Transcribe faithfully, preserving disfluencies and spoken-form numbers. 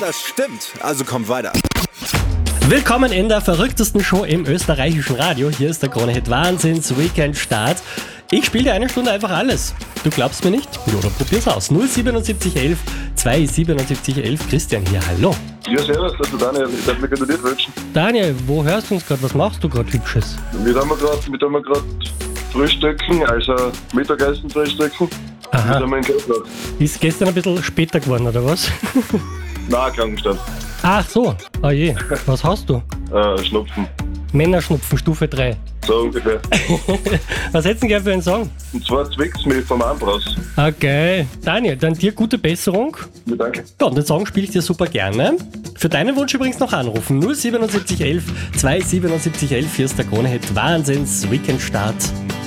das stimmt. Also kommt weiter. Willkommen in der verrücktesten Show im österreichischen Radio. Hier ist der Krone-Hit Wahnsinns Weekend Start. Ich spiele dir eine Stunde einfach alles. Du glaubst mir nicht? Ja, dann probier's aus. null siebenundsiebzig elf zweihundertsiebenundsiebzig elf. Christian hier, hallo. Ja, servus, das ist Daniel. Ich darf mir gratuliert wünschen. Daniel, wo hörst du uns gerade? Was machst du gerade Hübsches? Wir haben gerade mit haben wir gerade Frühstücken, also Mittagessen frühstücken. Aha. Wir haben einen Keller. Ist gestern ein bisschen später geworden, oder was? Nein, Krankenstand. Ach so, oh je. Was hast du? Äh, Schnupfen. Männerschnupfen, Stufe drei. So ungefähr. Was hättest du gerne für einen Song? Und zwar Zwicks mit vom Ambros. Okay. Daniel, dann dir gute Besserung. Ja, danke. Ja, und den Song spiele ich dir super gerne. Für deinen Wunsch übrigens noch anrufen. null siebenundsiebzig elf zweihundertsiebenundsiebzig elf. Hier ist der Krone-Hit Wahnsinns Weekend Start.